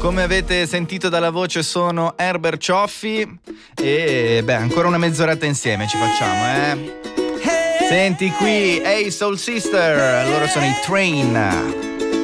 Come avete sentito dalla voce sono Herbert Cioffi e ancora una mezz'oretta insieme ci facciamo, Senti qui, hey Soul Sister, loro sono i Train.